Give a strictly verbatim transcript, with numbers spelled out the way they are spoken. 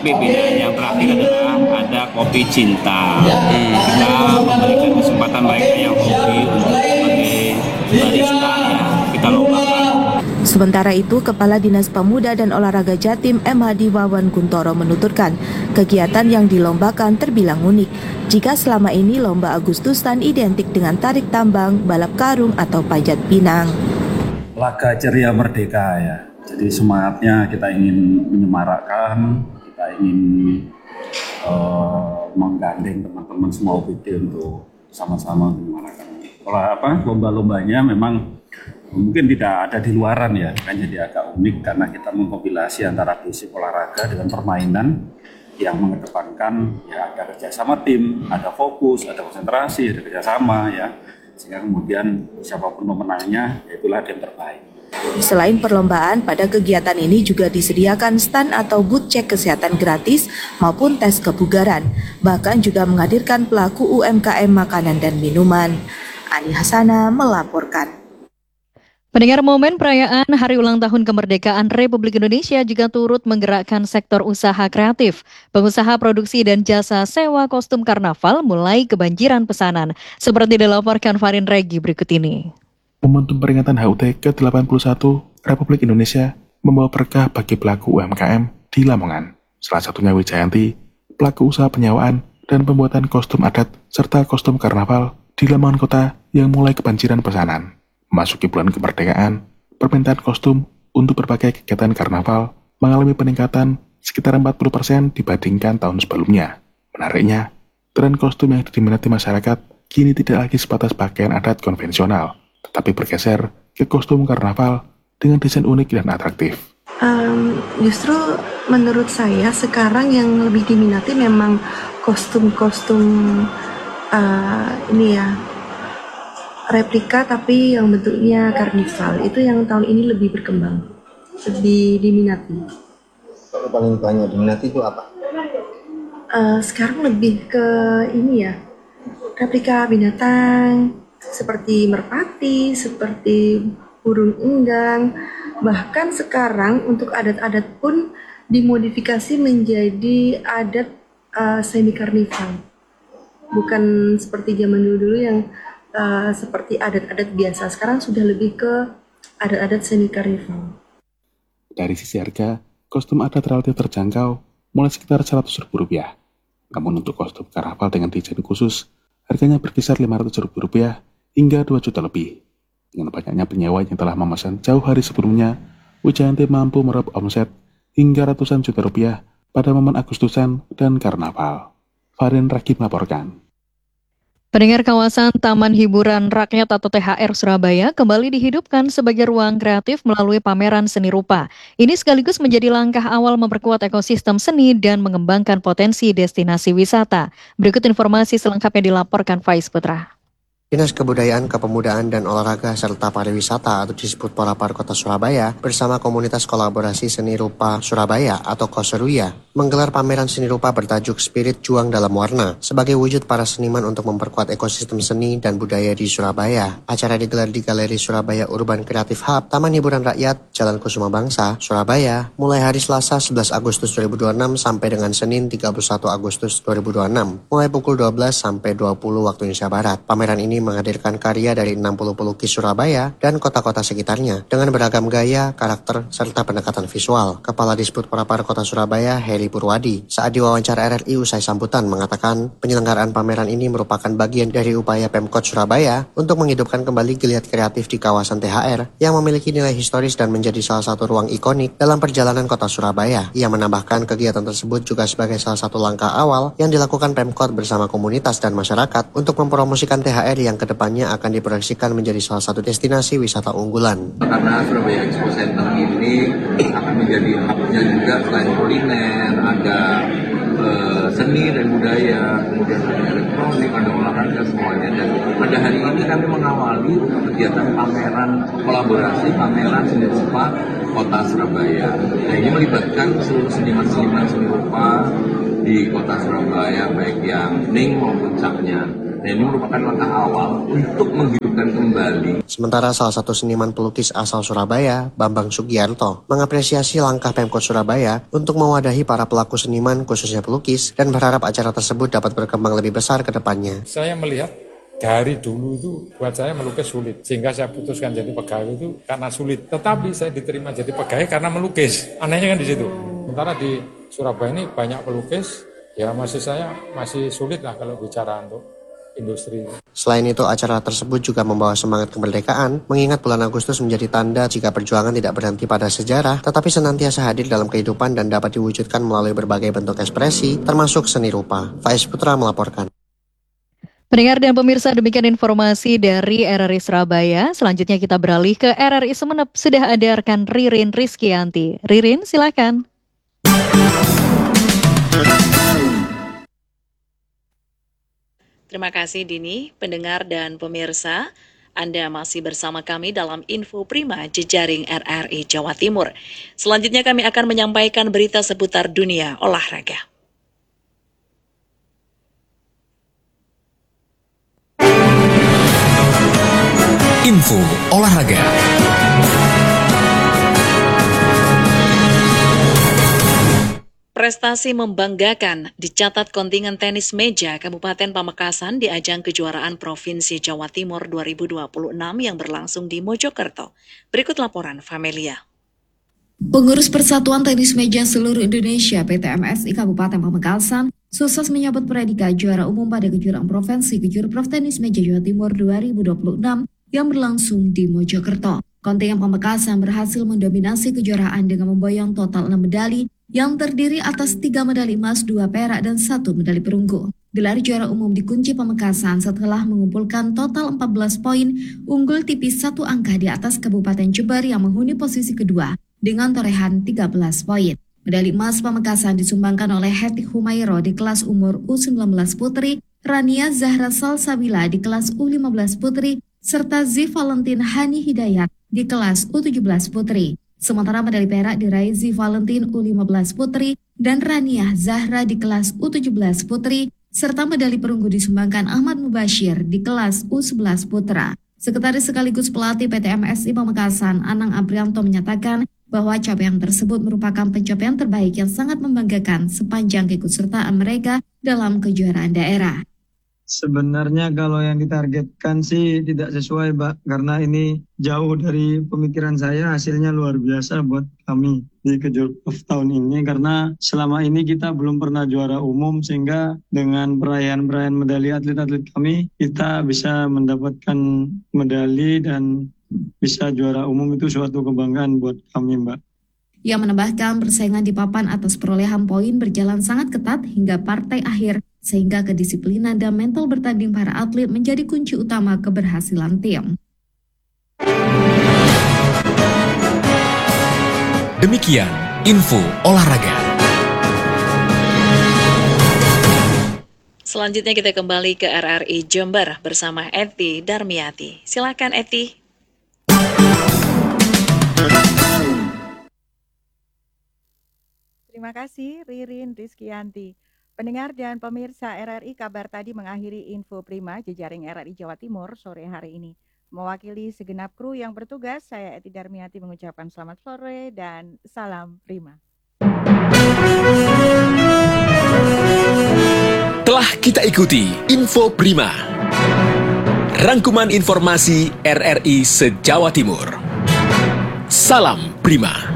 Tapi bedanya yang terakhir adalah ada kopi cinta. Hmm. Kita memberikan kesempatan mereka yang hobi untuk sebagai barista ya kita lombakan. Sementara itu, Kepala Dinas Pemuda dan Olahraga Jatim M Hadi Wawan Kuntoro menuturkan, kegiatan yang dilombakan terbilang unik. Jika selama ini lomba Agustusan identik dengan tarik tambang, balap karung atau panjat pinang. Laga ceria merdeka ya. Jadi semangatnya kita ingin menyemarakkan, kita ingin uh, menggandeng teman-teman semua O P D untuk sama-sama menyemarakkan. Kalau apa lomba-lombanya memang mungkin tidak ada di luaran ya, kan jadi agak unik karena kita mengkompilasi antara basic olahraga dengan permainan yang mengedepankan ya ada kerjasama tim, ada fokus, ada konsentrasi, ada kerjasama ya, sehingga kemudian siapapun pemenangnya itulah yang terbaik. Selain perlombaan, pada kegiatan ini juga disediakan stand atau booth cek kesehatan gratis maupun tes kebugaran, bahkan juga menghadirkan pelaku U M K M makanan dan minuman. Ani Hasana melaporkan. Pendengar, momen perayaan Hari Ulang Tahun Kemerdekaan Republik Indonesia juga turut menggerakkan sektor usaha kreatif. Pengusaha produksi dan jasa sewa kostum karnaval mulai kebanjiran pesanan, seperti dilaporkan Farin Regi berikut ini. Momentum peringatan H U T ke delapan puluh satu Republik Indonesia membawa berkah bagi pelaku U M K M di Lamongan. Salah satunya Wijayanti, pelaku usaha penyewaan dan pembuatan kostum adat serta kostum karnaval di Lamongan Kota yang mulai kebanjiran pesanan. Memasuki bulan kemerdekaan, permintaan kostum untuk berbagai kegiatan karnaval mengalami peningkatan sekitar empat puluh persen dibandingkan tahun sebelumnya. Menariknya, tren kostum yang diminati masyarakat kini tidak lagi sebatas pakaian adat konvensional, tetapi bergeser ke kostum karnaval dengan desain unik dan atraktif. Um, justru menurut saya sekarang yang lebih diminati memang kostum-kostum uh, ini ya, replika tapi yang bentuknya karnival. Itu yang tahun ini lebih berkembang, lebih diminati. Kalau paling banyak diminati itu apa? Uh, sekarang lebih ke ini ya, replika binatang seperti merpati, seperti burung enggang. Bahkan sekarang untuk adat-adat pun dimodifikasi menjadi adat uh, semi karnival. Bukan seperti zaman dulu-dulu yang Uh, seperti adat-adat biasa. Sekarang sudah lebih ke adat-adat semi karnival. Dari sisi harga, kostum adat relatif terjangkau, mulai sekitar seratus ribu rupiah. Namun untuk kostum karnaval dengan desain khusus, harganya berkisar lima ratus ribu rupiah hingga dua juta lebih. Dengan banyaknya penyewa yang telah memesan jauh hari sebelumnya, Wijayanti mampu meraup omset hingga ratusan juta rupiah pada momen Agustusan dan karnaval. Farin Ragi melaporkan. Pendengar, kawasan Taman Hiburan Rakyat atau T H R Surabaya kembali dihidupkan sebagai ruang kreatif melalui pameran seni rupa. Ini sekaligus menjadi langkah awal memperkuat ekosistem seni dan mengembangkan potensi destinasi wisata. Berikut informasi selengkapnya dilaporkan Faiz Putra. Dinas Kebudayaan, Kepemudaan, dan Olahraga serta Pariwisata atau disebut Porapar Kota Surabaya bersama Komunitas Kolaborasi Seni Rupa Surabaya atau Koseruya menggelar pameran seni rupa bertajuk Spirit Juang Dalam Warna sebagai wujud para seniman untuk memperkuat ekosistem seni dan budaya di Surabaya. Acara digelar di Galeri Surabaya Urban Creative Hub, Taman Hiburan Rakyat, Jalan Kusuma Bangsa, Surabaya, mulai hari Selasa sebelas Agustus dua ribu dua puluh enam sampai dengan Senin tiga puluh satu Agustus dua ribu dua puluh enam, mulai pukul dua belas sampai dua puluh waktu Indonesia Barat. Pameran ini menghadirkan karya dari enam puluh pelukis Surabaya dan kota-kota sekitarnya dengan beragam gaya, karakter, serta pendekatan visual. Kepala Disbud Porapar Kota Surabaya, Heri Purwadi, saat diwawancara R R I usai sambutan mengatakan penyelenggaraan pameran ini merupakan bagian dari upaya Pemkot Surabaya untuk menghidupkan kembali geliat kreatif di kawasan T H R yang memiliki nilai historis dan menjadi salah satu ruang ikonik dalam perjalanan kota Surabaya. Ia menambahkan kegiatan tersebut juga sebagai salah satu langkah awal yang dilakukan Pemkot bersama komunitas dan masyarakat untuk mempromosikan T H R yang kedepannya akan diproyeksikan menjadi salah satu destinasi wisata unggulan. Karena Surabaya Expo Center ini akan menjadi hubnya juga selain kuliner, ada uh, seni dan budaya, kemudian ada elektronik, ada olahraga semuanya. Dan pada hari ini kami mengawali kegiatan pameran kolaborasi pameran seni rupa Kota Surabaya. Nah, ini melibatkan seluruh seniman-seniman seni rupa di Kota Surabaya, baik yang ning maupun capnya. Nah, ini merupakan langkah awal untuk menghidupkan kembali. Sementara salah satu seniman pelukis asal Surabaya, Bambang Sugiarto, mengapresiasi langkah Pemkot Surabaya untuk mewadahi para pelaku seniman khususnya pelukis dan berharap acara tersebut dapat berkembang lebih besar ke depannya. Saya melihat dari dulu itu buat saya melukis sulit, sehingga saya putuskan jadi pegawai itu karena sulit. Tetapi saya diterima jadi pegawai karena melukis. Anehnya kan di situ. Sementara di Surabaya ini banyak pelukis, ya masih saya masih sulit lah kalau bicara untuk industri. Selain itu, acara tersebut juga membawa semangat kemerdekaan, mengingat bulan Agustus menjadi tanda jika perjuangan tidak berhenti pada sejarah, tetapi senantiasa hadir dalam kehidupan dan dapat diwujudkan melalui berbagai bentuk ekspresi, termasuk seni rupa. Faiz Putra melaporkan. Pendengar dan pemirsa, demikian informasi dari R R I Surabaya. Selanjutnya kita beralih ke R R I Sumeneb. Sudah ada rekan Ririn Rizkyanti. Ririn, silakan. Terima kasih Dini, pendengar dan pemirsa. Anda masih bersama kami dalam Info Prima Jejaring R R I Jawa Timur. Selanjutnya kami akan menyampaikan berita seputar dunia olahraga. Info olahraga. Prestasi membanggakan dicatat kontingen tenis meja Kabupaten Pamekasan di ajang kejuaraan Provinsi Jawa Timur dua ribu dua puluh enam yang berlangsung di Mojokerto. Berikut laporan Famelia. Pengurus Persatuan Tenis Meja Seluruh Indonesia P T M S I Kabupaten Pamekasan sukses menyabet predikat juara umum pada kejuaraan Provinsi Kejurprov Tenis Meja Jawa Timur dua ribu dua puluh enam yang berlangsung di Mojokerto. Kontingen Pamekasan berhasil mendominasi kejuaraan dengan memboyong total enam medali yang terdiri atas tiga medali emas, dua perak, dan satu medali perunggu. Gelar juara umum dikunci Pamekasan setelah mengumpulkan total empat belas poin, unggul tipis satu angka di atas Kabupaten Jember yang menghuni posisi kedua dengan torehan tiga belas poin. Medali emas Pamekasan disumbangkan oleh Heti Humairo di kelas umur U sembilan belas putri, Rania Zahra Salsabila di kelas U lima belas putri, serta Zi Valentin Hani Hidayat di kelas U tujuh belas putri. Sementara medali perak diraih Zi Valentin U lima belas putri dan Rania Zahra di kelas U tujuh belas putri, serta medali perunggu disumbangkan Ahmad Mubashir di kelas U sebelas putra. Sekretaris sekaligus pelatih P T M S I Pamekasan, Anang Aprianto menyatakan bahwa capaian tersebut merupakan pencapaian terbaik yang sangat membanggakan sepanjang keikutsertaan mereka dalam kejuaraan daerah. Sebenarnya kalau yang ditargetkan sih tidak sesuai, Mbak, karena ini jauh dari pemikiran saya. Hasilnya luar biasa buat kami di Kejurprov tahun ini, karena selama ini kita belum pernah juara umum, sehingga dengan perayaan-perayaan medali atlet-atlet kami, kita bisa mendapatkan medali dan bisa juara umum. Itu suatu kebanggaan buat kami, Mbak. Ia menambahkan persaingan di papan atas perolehan poin berjalan sangat ketat hingga partai akhir, sehingga kedisiplinan dan mental bertanding para atlet menjadi kunci utama keberhasilan tim. Demikian info olahraga. Selanjutnya kita kembali ke R R I Jember bersama Eti Darmiati. Silakan Eti. Terima kasih Ririn Rizkyanti. Pendengar dan pemirsa R R I, kabar tadi mengakhiri Info Prima Jejaring R R I Jawa Timur sore hari ini. Mewakili segenap kru yang bertugas, saya Eti Darmiati mengucapkan selamat sore dan salam Prima. Telah kita ikuti Info Prima, rangkuman informasi R R I se-Jawa Timur. Salam Prima.